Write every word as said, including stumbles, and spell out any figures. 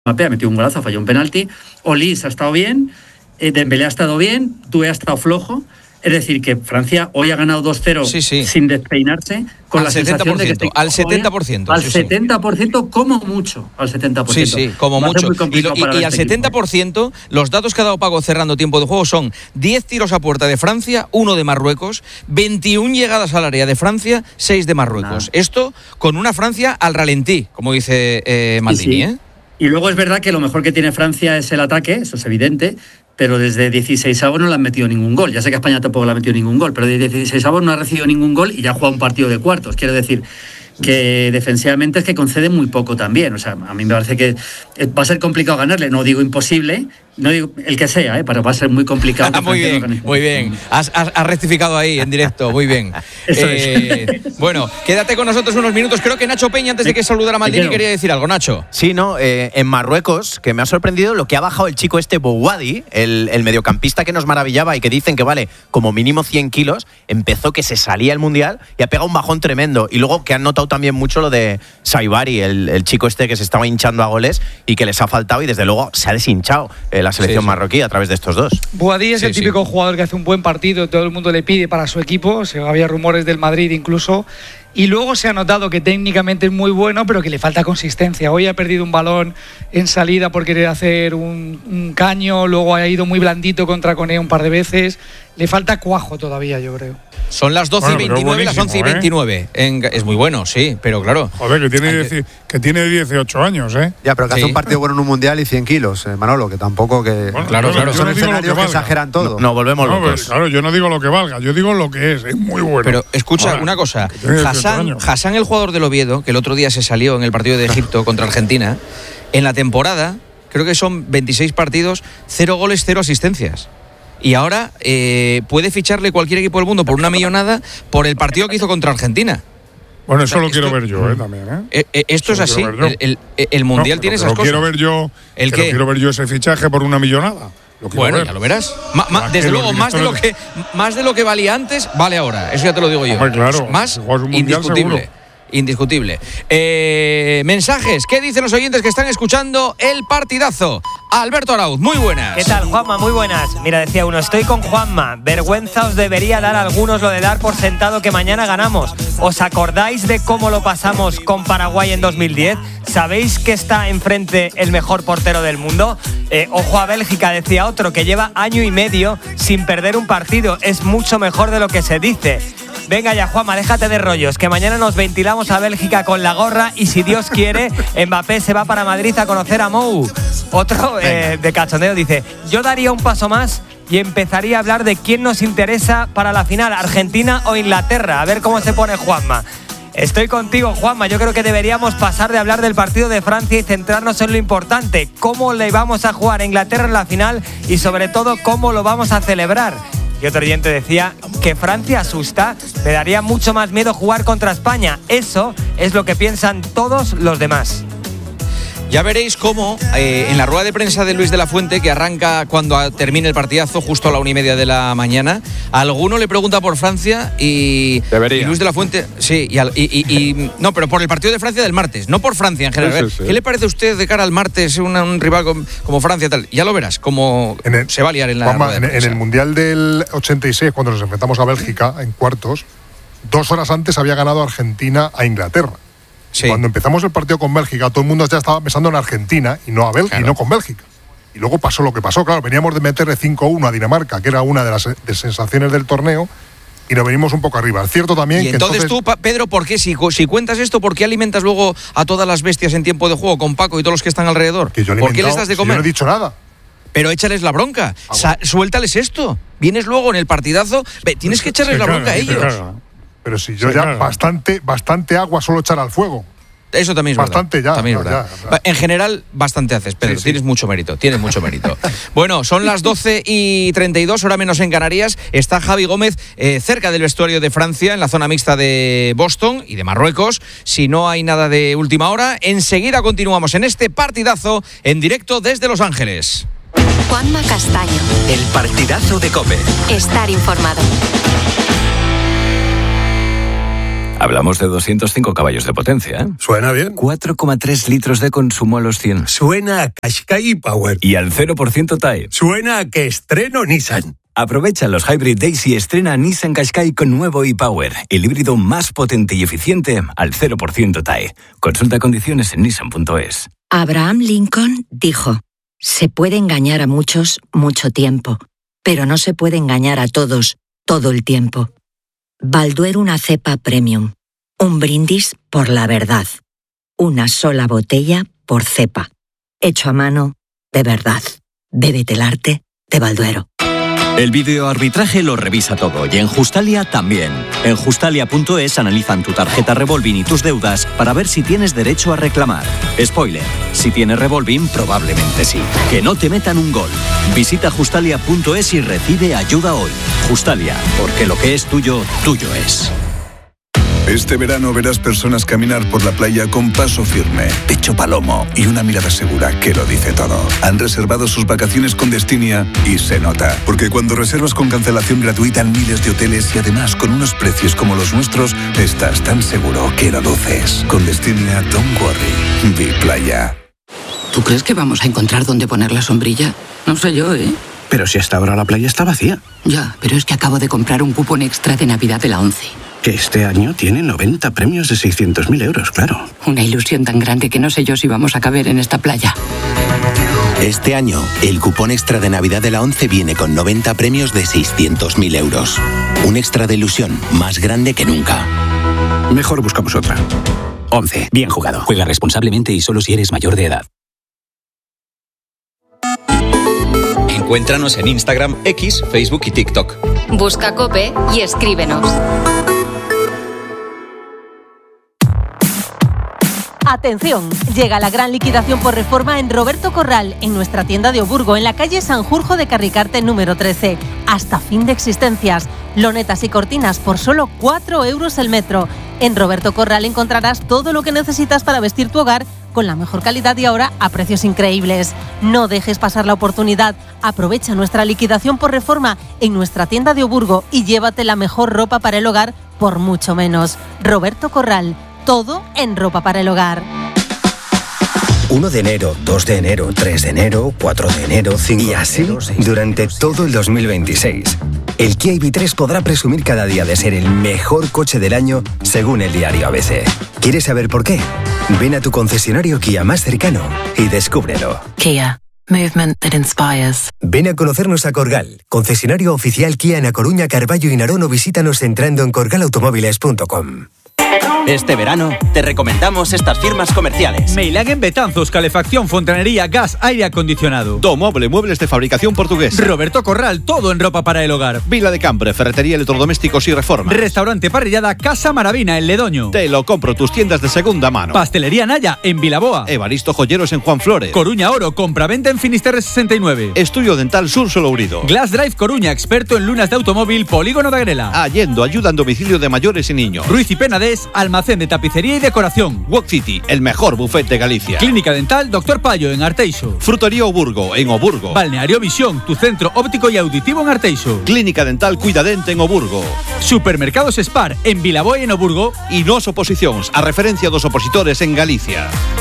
Mbappé ha metido un golazo, falló un penalti, Olise ha estado bien, eh, Dembélé ha estado bien, Doué ha estado flojo. Es decir, que Francia hoy ha ganado dos cero sí, sí. sin despeinarse, con al la setenta por ciento, sensación de que... Al setenta por ciento. Al sí, setenta por ciento, sí. como mucho, al setenta por ciento. Sí, sí, como Va mucho. Y, lo, y, y este al setenta por ciento, equipo. Los datos que ha dado Paco cerrando tiempo de juego son diez tiros a puerta de Francia, uno de Marruecos, veintiuna llegadas al área de Francia, seis de Marruecos. Nah. Esto con una Francia al ralentí, como dice eh, Maldini, sí, sí. ¿eh? Y luego es verdad que lo mejor que tiene Francia es el ataque, eso es evidente, pero desde dieciseisavos no le han metido ningún gol. Ya sé que a España tampoco le ha metido ningún gol, pero desde dieciseisavos no ha recibido ningún gol y ya ha jugado un partido de cuartos. Quiero decir que defensivamente es que concede muy poco también. O sea, a mí me parece que va a ser complicado ganarle. No digo imposible, no digo el que sea, ¿eh? Pero va a ser muy complicado. muy bien, muy bien. Has, has, has rectificado ahí en directo, muy bien. eh, bueno, quédate con nosotros unos minutos. Creo que Nacho Peña, antes de que saludara a Maldini, quería decir algo. Nacho. Sí, no, eh, en Marruecos, que me ha sorprendido lo que ha bajado el chico este Bouhaddi, el, el mediocampista que nos maravillaba y que dicen que vale como mínimo cien kilos, empezó que se salía el Mundial y ha pegado un bajón tremendo. Y luego que han notado también mucho lo de Saibari, el, el chico este que se estaba hinchando a goles y que les ha faltado y desde luego se ha deshinchado eh, la selección sí, sí. marroquí a través de estos dos. Bouhaddi es sí, el típico sí. jugador que hace un buen partido, todo el mundo le pide para su equipo, se, había rumores del Madrid incluso, y luego se ha notado que técnicamente es muy bueno, pero que le falta consistencia. Hoy ha perdido un balón en salida por querer hacer un, un caño, luego ha ido muy blandito contra Koné un par de veces. Le falta cuajo todavía, yo creo. Son las doce bueno, y veintinueve, las once y veintinueve. ¿eh? En, es muy bueno, sí, pero claro. Joder, que tiene, dieci, que tiene dieciocho años, ¿eh? Ya, pero que sí. hace un partido bueno en un mundial y cien kilos, eh, Manolo, que tampoco que. Bueno, claro, claro. Son no escenarios que, que exageran todo. No, no volvemos no, locos. Pero, claro, yo no digo lo que valga, yo digo lo que es, es muy bueno. Pero escucha Ahora, una cosa. Hassan, Hassan, el jugador del Oviedo, que el otro día se salió en el partido de Egipto contra Argentina, en la temporada, creo que son veintiséis partidos, cero goles, cero asistencias. Y ahora eh, puede ficharle cualquier equipo del mundo por una millonada por el partido que hizo contra Argentina. Bueno, eso o sea, lo esto, quiero ver yo eh, también. ¿eh? Eh, eh, esto eso es así. El, el, el Mundial no, tiene esas cosas. Quiero ver yo, ¿El qué? quiero ver yo ese fichaje por una millonada. Lo bueno, ver. ya lo verás. Ma, ma, desde luego, más de, lo que, más de lo que valía antes, vale ahora. Eso ya te lo digo yo. Hombre, claro, más un indiscutible. Seguro. Indiscutible. Eh, mensajes, ¿qué dicen los oyentes que están escuchando el partidazo? Alberto Arauz, muy buenas. ¿Qué tal, Juanma? Muy buenas. Mira, decía uno, estoy con Juanma. Vergüenza os debería dar a algunos lo de dar por sentado que mañana ganamos. ¿Os acordáis de cómo lo pasamos con Paraguay en dos mil diez? ¿Sabéis que está enfrente el mejor portero del mundo? Eh, ojo a Bélgica, decía otro, que lleva año y medio sin perder un partido. Es mucho mejor de lo que se dice. Venga ya, Juanma, déjate de rollos, que mañana nos ventilamos a Bélgica con la gorra y si Dios quiere, Mbappé se va para Madrid a conocer a Mou. Otro eh, de cachondeo dice, yo daría un paso más y empezaría a hablar de quién nos interesa para la final, Argentina o Inglaterra. A ver cómo se pone Juanma. Estoy contigo, Juanma. Yo creo que deberíamos pasar de hablar del partido de Francia y centrarnos en lo importante. Cómo le vamos a jugar a Inglaterra en la final y sobre todo cómo lo vamos a celebrar. Y otro oyente decía que Francia asusta, le daría mucho más miedo jugar contra España. Eso es lo que piensan todos los demás. Ya veréis cómo eh, en la rueda de prensa de Luis de la Fuente, que arranca cuando termine el partidazo, justo a la una y media de la mañana, alguno le pregunta por Francia y, y Luis de la Fuente, sí, y, y, y, y no, pero por el partido de Francia del martes, no por Francia en general. Sí, sí, sí. ¿Qué le parece a usted de cara al martes una, un rival como, como Francia tal? Ya lo verás, cómo el, se va a liar en la Juanma, rueda de prensa. En el Mundial del ochenta y seis, cuando nos enfrentamos a Bélgica en cuartos, dos horas antes había ganado Argentina a Inglaterra. Sí. Cuando empezamos el partido con Bélgica, todo el mundo ya estaba pensando en Argentina y no a Bélgica, claro. y no con Bélgica. Y luego pasó lo que pasó, claro, veníamos de meterle cinco uno a Dinamarca, que era una de las de sensaciones del torneo, y nos venimos un poco arriba. Es cierto también y que entonces, entonces tú, Pedro, ¿por qué? Si, si cuentas esto, ¿por qué alimentas luego a todas las bestias en tiempo de juego con Paco y todos los que están alrededor? Que yo ¿Por qué les das de comer? Si yo no he dicho nada. Pero échales la bronca, ah, bueno. Suéltales esto. Vienes luego en el partidazo, ve, tienes pues que echarles la caga, bronca a ellos. Caga. Pero si yo se ya bastante, bastante agua solo echar al fuego. Eso también es bastante verdad. ya, también no, es verdad. ya, ya. En general, bastante haces, Pedro. Sí, sí. Tienes mucho mérito, tienes mucho mérito. Bueno, son las doce y treinta y dos, hora menos en Canarias. Está Javi Gómez eh, cerca del vestuario de Francia, en la zona mixta de Boston y de Marruecos. Si no hay nada de última hora, enseguida continuamos en este partidazo en directo desde Los Ángeles. Juanma Castaño. El partidazo de COPE. Estar informado. Hablamos de doscientos cinco caballos de potencia, ¿eh? Suena bien. cuatro coma tres litros de consumo a los cien. Suena a Qashqai Power. Y al cero por ciento T A E. Suena a que estreno Nissan. Aprovecha los Hybrid Days y estrena Nissan Qashqai con nuevo e-Power, el híbrido más potente y eficiente al cero por ciento T A E. Consulta condiciones en nissan punto es. Abraham Lincoln dijo: se puede engañar a muchos mucho tiempo, pero no se puede engañar a todos todo el tiempo. Balduero una cepa premium. Un brindis por la verdad. Una sola botella por cepa. Hecho a mano de verdad. Bébete el arte de Balduero. El videoarbitraje lo revisa todo y en Justalia también. En justalia punto es analizan tu tarjeta Revolving y tus deudas para ver si tienes derecho a reclamar. Spoiler, si tienes Revolving probablemente sí. Que no te metan un gol. Visita justalia punto es y recibe ayuda hoy. Justalia, porque lo que es tuyo, tuyo es. Este verano verás personas caminar por la playa con paso firme, pecho palomo y una mirada segura que lo dice todo. Han reservado sus vacaciones con Destinia y se nota. Porque cuando reservas con cancelación gratuita en miles de hoteles y además con unos precios como los nuestros, estás tan seguro que lo duces. Con Destinia, don't worry. Be playa. ¿Tú crees que vamos a encontrar dónde poner la sombrilla? No sé yo, ¿eh? Pero si hasta ahora la playa está vacía. Ya, pero es que acabo de comprar un cupón extra de Navidad de la ONCE. Que este año tiene noventa premios de seiscientos mil euros, claro. Una ilusión tan grande que no sé yo si vamos a caber en esta playa. Este año, el cupón extra de Navidad de la ONCE viene con noventa premios de seiscientos mil euros. Un extra de ilusión más grande que nunca. Mejor buscamos otra. ONCE, bien jugado. Juega responsablemente y solo si eres mayor de edad. Encuéntranos en Instagram, X, Facebook y TikTok. Busca COPE y escríbenos. Atención, llega la gran liquidación por reforma en Roberto Corral, en nuestra tienda de Oburgo, en la calle Sanjurjo de Carricarte número trece. Hasta fin de existencias. Lonetas y cortinas por solo cuatro euros el metro. En Roberto Corral encontrarás todo lo que necesitas para vestir tu hogar con la mejor calidad y ahora a precios increíbles. No dejes pasar la oportunidad. Aprovecha nuestra liquidación por reforma en nuestra tienda de Oburgo y llévate la mejor ropa para el hogar por mucho menos. Roberto Corral. Todo en ropa para el hogar. uno de enero, dos de enero, tres de enero, cuatro de enero, cinco y así durante todo el dos mil veintiséis. El Kia I V tres podrá presumir cada día de ser el mejor coche del año según el diario A B C. ¿Quieres saber por qué? Ven a tu concesionario Kia más cercano y descúbrelo. Kia. Movement that inspires. Ven a conocernos a Corgal, concesionario oficial Kia en A Coruña, Carballo y Narón, o visítanos entrando en corgal automóviles punto com. Este verano te recomendamos estas firmas comerciales. Meilagen Betanzos, calefacción, fontanería, gas, aire acondicionado. Domoble, muebles de fabricación portuguesa. Roberto Corral, todo en ropa para el hogar. Vila de Cambre, ferretería, electrodomésticos y reformas. Restaurante Parrillada Casa Maravina en Ledoño. Te lo compro, tus tiendas de segunda mano. Pastelería Naya en Vilaboa. Evaristo Joyeros en Juan Flores. Coruña Oro, compraventa en Finisterre sesenta y nueve. Estudio Dental Sur Solourido. Glass Drive Coruña, experto en lunas de automóvil, Polígono de Agrela. Allendo, ayuda en domicilio de mayores y niños. Ruiz y Penades, almacén de tapicería y decoración. Walk City, el mejor buffet de Galicia. Clínica Dental Doctor Payo en Arteixo. Frutería Oburgo en Oburgo. Balneario Visión, tu centro óptico y auditivo en Arteixo. Clínica Dental Cuidadente en Oburgo. Supermercados Spar en Vilaboa y en Oburgo. Y Nos Oposicións, a referencia dos opositores en Galicia.